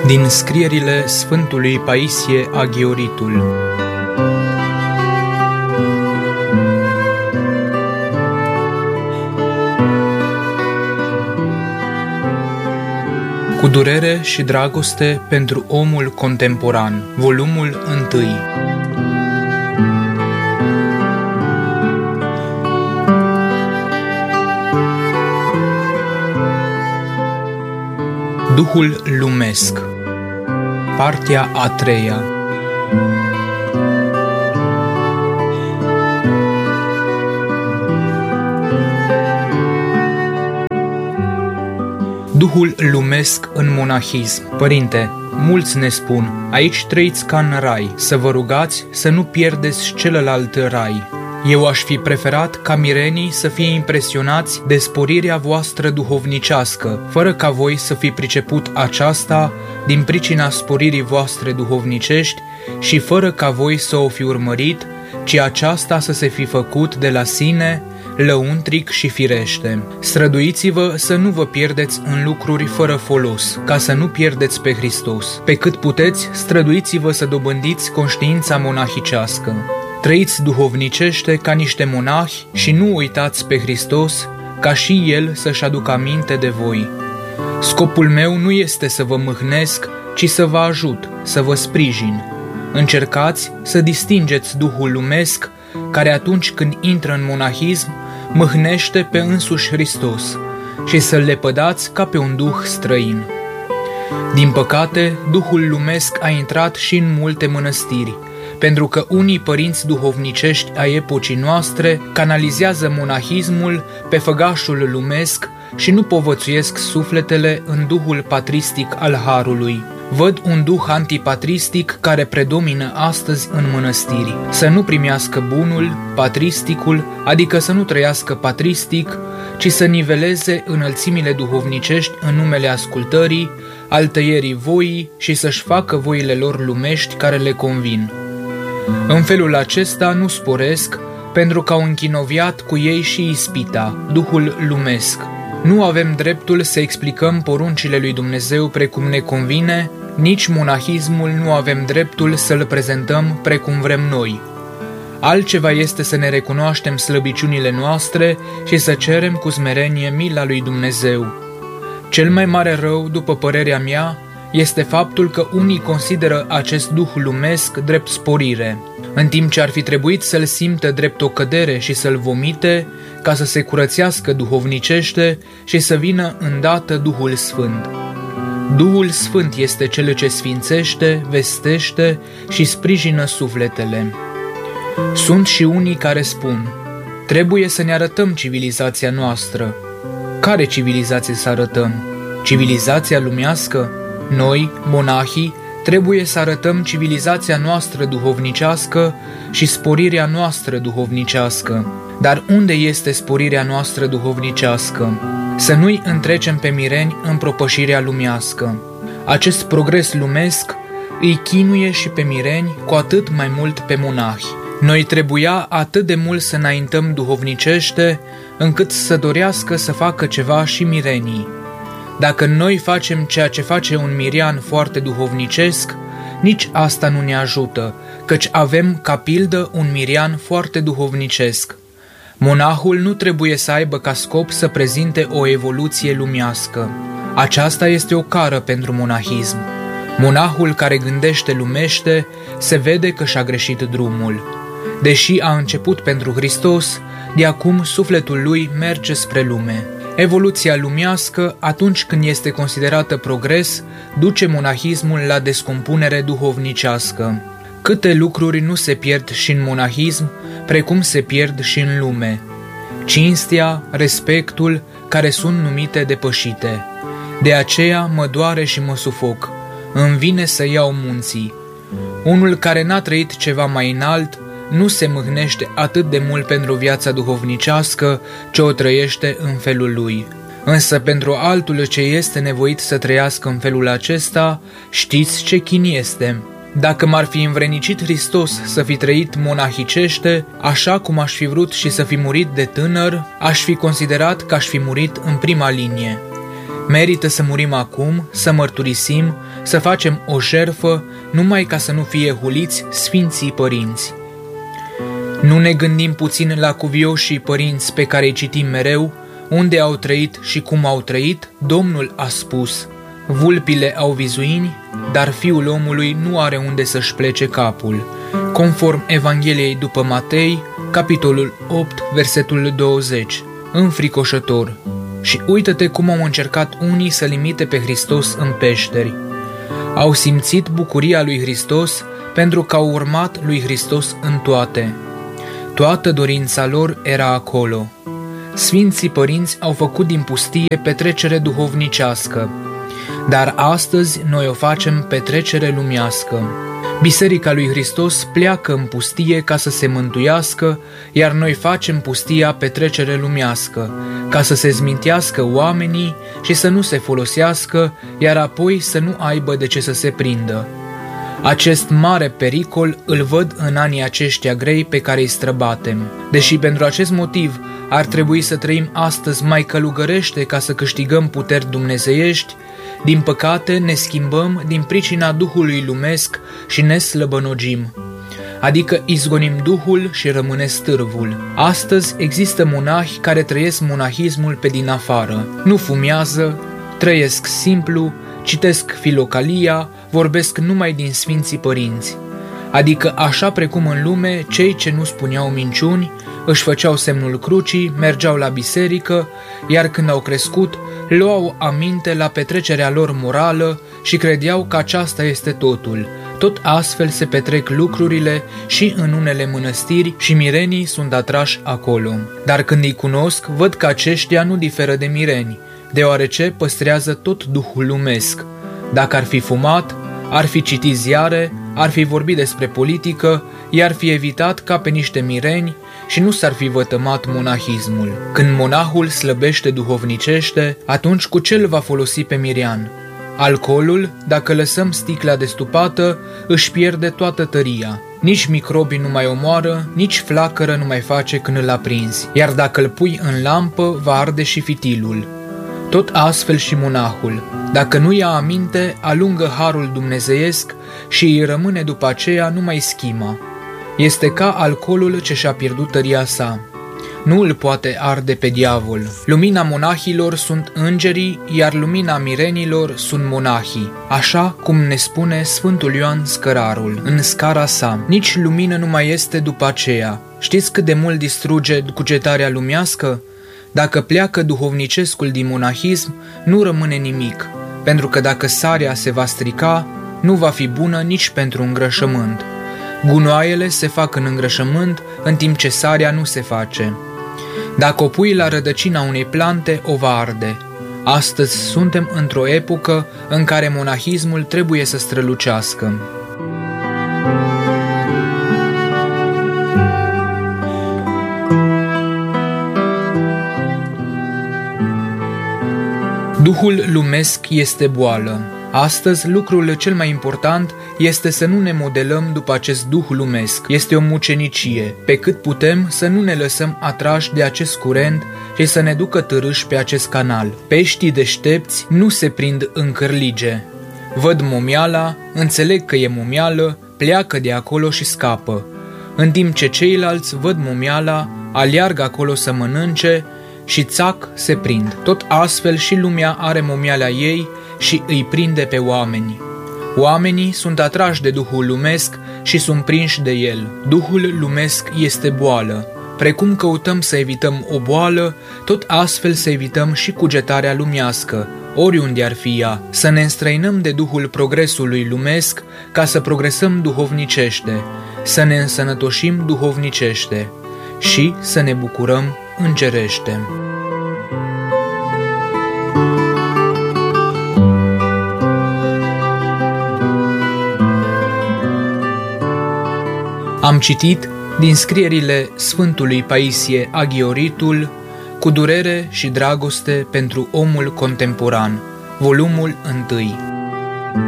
Din scrierile Sfântului Paisie Aghioritul. Cu durere și dragoste pentru omul contemporan. Volumul 1. Duhul lumesc. Partea a 3-a. Duhul lumesc în monahism. Părinte, mulți ne spun, aici trăiți ca în rai, să vă rugați să nu pierdeți celălalt rai. Eu aș fi preferat ca mirenii să fie impresionați de sporirea voastră duhovnicească, fără ca voi să fi priceput aceasta din pricina sporirii voastre duhovnicești și fără ca voi să o fi urmărit, ci aceasta să se fi făcut de la sine, lăuntric și firește. Străduiți-vă să nu vă pierdeți în lucruri fără folos, ca să nu pierdeți pe Hristos. Pe cât puteți, străduiți-vă să dobândiți conștiința monahicească. Trăiți duhovnicește ca niște monahi și nu uitați pe Hristos, ca și El să-și aducă aminte de voi. Scopul meu nu este să vă mâhnesc, ci să vă ajut, să vă sprijin. Încercați să distingeți Duhul lumesc, care atunci când intră în monahism, mâhnește pe însuși Hristos, și să-L lepădați ca pe un duh străin. Din păcate, Duhul lumesc a intrat și în multe mănăstiri, pentru că unii părinți duhovnicești ai epocii noastre canalizează monahismul pe făgașul lumesc și nu povățuiesc sufletele în duhul patristic al harului. Văd un duh antipatristic care predomină astăzi în mănăstiri. Să nu primească bunul, patristicul, adică să nu trăiască patristic, ci să niveleze înălțimile duhovnicești în numele ascultării, al tăierii voii și să-și facă voile lor lumești care le convin. În felul acesta nu sporesc, pentru că au închinoviat cu ei și ispita, Duhul lumesc. Nu avem dreptul să explicăm poruncile lui Dumnezeu precum ne convine, nici monahismul nu avem dreptul să-l prezentăm precum vrem noi. Altceva este să ne recunoaștem slăbiciunile noastre și să cerem cu smerenie mila lui Dumnezeu. Cel mai mare rău, după părerea mea, este faptul că unii consideră acest duh lumesc drept sporire, în timp ce ar fi trebuit să-l simtă drept o cădere și să-l vomite, ca să se curățească duhovnicește și să vină îndată Duhul Sfânt. Duhul Sfânt este cel ce sfințește, vestește și sprijină sufletele. Sunt și unii care spun, trebuie să ne arătăm civilizația noastră. Care civilizație să arătăm? Civilizația lumească? Noi, monahii, trebuie să arătăm civilizația noastră duhovnicească și sporirea noastră duhovnicească. Dar unde este sporirea noastră duhovnicească? Să nu-i întrecem pe mireni în propășirea lumească. Acest progres lumesc îi chinuie și pe mireni, cu atât mai mult pe monahi. Noi trebuia atât de mult să înaintăm duhovnicește, încât să dorească să facă ceva și mirenii. Dacă noi facem ceea ce face un mirian foarte duhovnicesc, nici asta nu ne ajută, căci avem ca pildă un mirian foarte duhovnicesc. Monahul nu trebuie să aibă ca scop să prezinte o evoluție lumească. Aceasta este o cară pentru monahism. Monahul care gândește lumește se vede că și-a greșit drumul. Deși a început pentru Hristos, de acum sufletul lui merge spre lume. Evoluția lumească, atunci când este considerată progres, duce monahismul la descompunere duhovnicească. Câte lucruri nu se pierd și în monahism, precum se pierd și în lume. Cinstea, respectul, care sunt numite depășite. De aceea mă doare și mă sufoc. Îmi vine să iau munții. Unul care n-a trăit ceva mai înalt, nu se mâhnește atât de mult pentru viața duhovnicească ce o trăiește în felul lui. Însă pentru altul ce este nevoit să trăiască în felul acesta, știți ce chin este? Dacă m-ar fi învrednicit Hristos să fi trăit monahicește, așa cum aș fi vrut și să fi murit de tânăr, aș fi considerat că aș fi murit în prima linie. Merită să murim acum, să mărturisim, să facem o jertfă, numai ca să nu fie huliți Sfinții Părinți. Nu ne gândim puțin la cuvioșii părinți pe care îi citim mereu, unde au trăit și cum au trăit. Domnul a spus: vulpile au vizuini, dar Fiul omului nu are unde să-și plece capul. Conform Evangheliei după Matei, capitolul 8, versetul 20. Înfricoșător. Și uită-te cum au încercat unii să-L imite pe Hristos în peșteri. Au simțit bucuria lui Hristos pentru că au urmat lui Hristos în toate. Toată dorința lor era acolo. Sfinții părinți au făcut din pustie petrecere duhovnicească, dar astăzi noi o facem petrecere lumească. Biserica lui Hristos pleacă în pustie ca să se mântuiască, iar noi facem pustia petrecere lumească, ca să se zmintească oamenii și să nu se folosească, iar apoi să nu aibă de ce să se prindă. Acest mare pericol îl văd în anii aceștia grei pe care îi străbatem. Deși pentru acest motiv ar trebui să trăim astăzi mai călugărește ca să câștigăm puteri dumnezeiești, din păcate ne schimbăm din pricina duhului lumesc și ne slăbănogim, adică izgonim duhul și rămâne stârvul. Astăzi există monahi care trăiesc monahismul pe din afară, nu fumează, trăiesc simplu, citesc filocalia, vorbesc numai din Sfinții Părinți, adică așa precum în lume cei ce nu spuneau minciuni, își făceau semnul crucii, mergeau la biserică, iar când au crescut, luau aminte la petrecerea lor morală și credeau că aceasta este totul. Tot astfel se petrec lucrurile și în unele mănăstiri și mirenii sunt atrași acolo. Dar când îi cunosc, văd că aceștia nu diferă de mireni, deoarece păstrează tot duhul lumesc. Dacă ar fi fumat, ar fi citit ziare, ar fi vorbit despre politică, i-ar fi evitat ca pe niște mireni și nu s-ar fi vătămat monahismul. Când monahul slăbește duhovnicește, atunci cu ce îl va folosi pe mirian? Alcoolul, dacă lăsăm sticla destupată, își pierde toată tăria. Nici microbii nu mai omoară, nici flacără nu mai face când îl aprinzi, iar dacă îl pui în lampă, va arde și fitilul. Tot astfel și monahul, dacă nu ia aminte, alungă harul dumnezeiesc și îi rămâne după aceea numai schima. Este ca alcoolul ce și-a pierdut tăria sa. Nu îl poate arde pe diavol. Lumina monahilor sunt îngerii, iar lumina mirenilor sunt monahii, așa cum ne spune Sfântul Ioan Scărarul în scara sa. Nici lumină nu mai este după aceea. Știți cât de mult distruge cugetarea lumească? Dacă pleacă duhovnicescul din monahism, nu rămâne nimic, pentru că dacă sarea se va strica, nu va fi bună nici pentru îngrășământ. Gunoaiele se fac în îngrășământ, în timp ce sarea nu se face. Dacă o pui la rădăcina unei plante, o va arde. Astăzi suntem într-o epocă în care monahismul trebuie să strălucească. Duhul lumesc este boală. Astăzi, lucrul cel mai important este să nu ne modelăm după acest duh lumesc. Este o mucenicie. Pe cât putem să nu ne lăsăm atrași de acest curent și să ne ducă târâși pe acest canal. Peștii deștepți nu se prind în cârlige. Văd momiala, înțeleg că e momială, pleacă de acolo și scapă. În timp ce ceilalți văd momiala, aleargă acolo să mănânce și țac se prind. Tot astfel și lumea are momiala ei și îi prinde pe oameni. Oamenii sunt atrași de duhul lumesc și sunt prinși de el. Duhul lumesc este boală. Precum căutăm să evităm o boală, tot astfel să evităm și cugetarea lumească, oriunde ar fi ea, să ne înstrăinăm de duhul progresului lumesc ca să progresăm duhovnicește, să ne însănătoșim duhovnicește și să ne bucurăm îngerește. Am citit din scrierile Sfântului Paisie Aghioritul, Cu durere și dragoste pentru omul contemporan, volumul 1.